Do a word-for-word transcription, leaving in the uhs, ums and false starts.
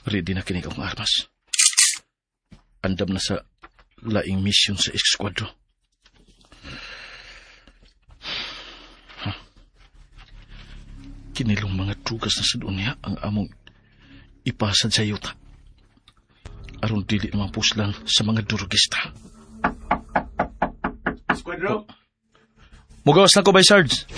Ready na kini kong armas. Andam na sa laing mission sa esquadro. Huh. Kinilong mga tugas na sa dunya ang among ipasad sa yuta. Aron dili naman puslan sa mga durugista. Esquadro? Mugawas na ko ba, Sarge?